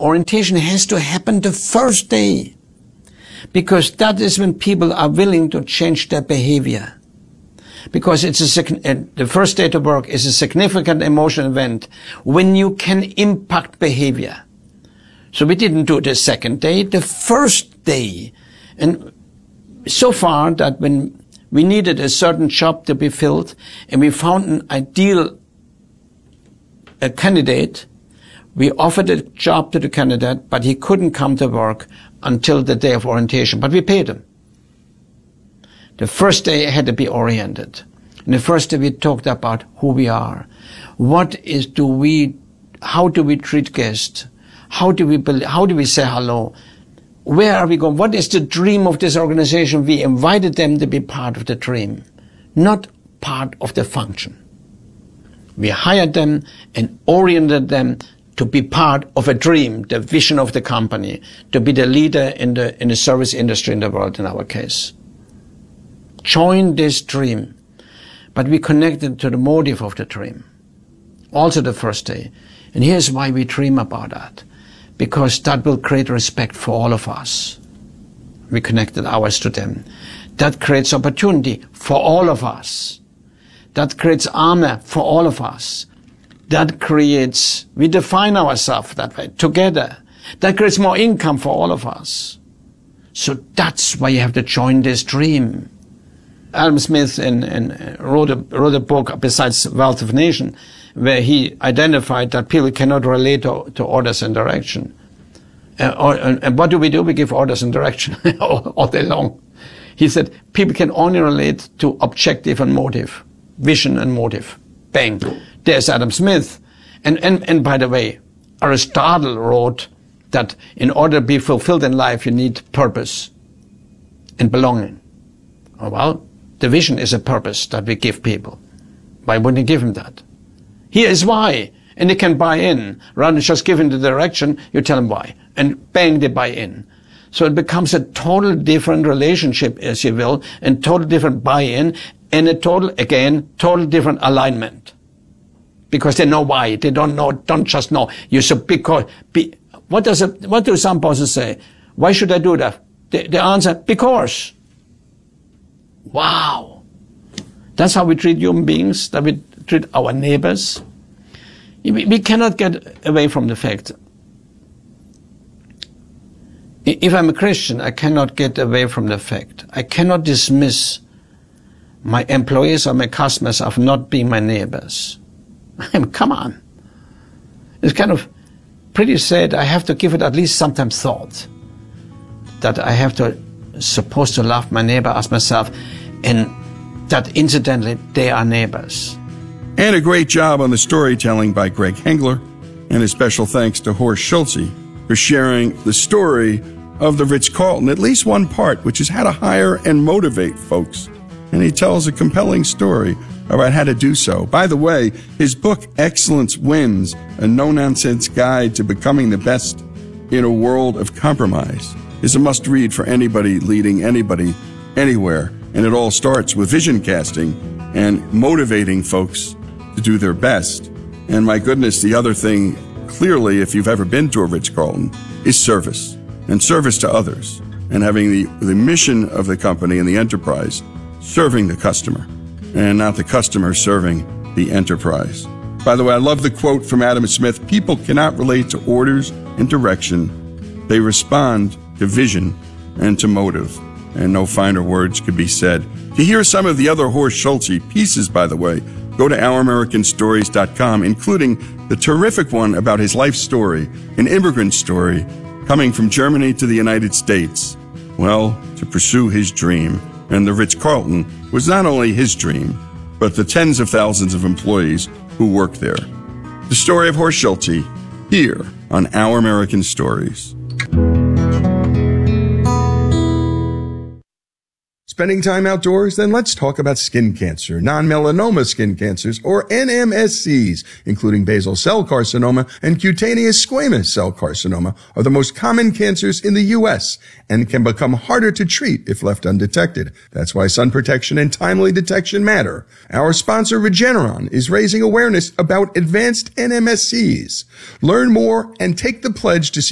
orientation has to happen the first day, because that is when people are willing to change their behavior. Because the first day to work is a significant emotional event when you can impact behavior. So we didn't do it the second day, the first day. And so far that when we needed a certain job to be filled and we found an ideal candidate, we offered a job to the candidate, but he couldn't come to work until the day of orientation. But we paid him. The first day had to be oriented. And the first day we talked about who we are. How do we treat guests? How do we say hello? Where are we going? What is the dream of this organization? We invited them to be part of the dream, not part of the function. We hired them and oriented them to be part of a dream, the vision of the company, to be the leader in the service industry in the world, in our case. Join this dream. But we connected to the motive of the dream. Also the first day. And here's why we dream about that. Because that will create respect for all of us. We connected ours to them. That creates opportunity for all of us. That creates honor for all of us. We define ourselves that way, together. That creates more income for all of us. So that's why you have to join this dream. Adam Smith wrote a book besides Wealth of Nations, where he identified that people cannot relate to orders and direction. And what do? We give orders and direction all day long. He said people can only relate to objective and motive, vision and motive. Bang. There's Adam Smith. And by the way, Aristotle wrote that in order to be fulfilled in life, you need purpose and belonging. Oh, well, the vision is a purpose that we give people. Why wouldn't you give him that? Here is why. And they can buy in. Rather than just giving the direction, you tell them why. And bang, they buy in. So it becomes a total different relationship, as you will, and total different buy-in, and a total different alignment. Because they know why. They don't just know. What do some bosses say? Why should I do that? The answer, because. Wow. That's how we treat human beings, that we treat our neighbors. We cannot get away from the fact. If I'm a Christian, I cannot get away from the fact. I cannot dismiss my employees or my customers of not being my neighbors. Come on. It's kind of pretty sad. I have to give it at least sometimes thought that I have to supposed to love my neighbor as myself, and that incidentally they are neighbors. And a great job on the storytelling by Greg Hengler, and a special thanks to Horst Schulze for sharing the story of the Ritz-Carlton, at least one part, which is how to hire and motivate folks. And he tells a compelling story about how to do so. By the way, his book, Excellence Wins, a no-nonsense guide to becoming the best in a world of compromise, is a must-read for anybody leading anybody anywhere. And it all starts with vision casting and motivating folks to do their best. And my goodness, the other thing, clearly, if you've ever been to a Ritz-Carlton, is service, and service to others, and having the mission of the company and the enterprise serving the customer, and not the customer serving the enterprise. By the way, I love the quote from Adam Smith: people cannot relate to orders and direction. They respond to vision and to motive. And no finer words could be said. To hear some of the other Horst Schulze pieces, by the way, go to ouramericanstories.com, including the terrific one about his life story, an immigrant story, coming from Germany to the United States, well, to pursue his dream. And the Ritz-Carlton was not only his dream, but the tens of thousands of employees who work there. The story of Horst Schulze, here on Our American Stories. Spending time outdoors? Then let's talk about skin cancer. Non-melanoma skin cancers, or NMSCs, including basal cell carcinoma and cutaneous squamous cell carcinoma, are the most common cancers in the U.S. and can become harder to treat if left undetected. That's why sun protection and timely detection matter. Our sponsor, Regeneron, is raising awareness about advanced NMSCs. Learn more and take the pledge to